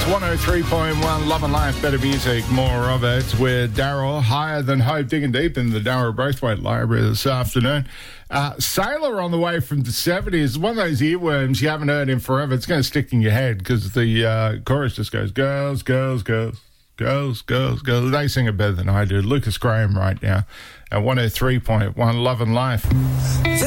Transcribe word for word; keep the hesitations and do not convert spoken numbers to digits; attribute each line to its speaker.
Speaker 1: one oh three point one, Love and Life, better music, more of it, with Daryl, Higher Than Hope, digging deep in the Daryl Braithwaite Library this afternoon. Uh, Sailor on the way from the seventies, one of those earworms you haven't heard in forever. It's going to stick in your head because the uh, chorus just goes, girls, girls, girls, girls, girls, girls. They sing it better than I do. Lucas Graham right now at one oh three point one, Love and Life.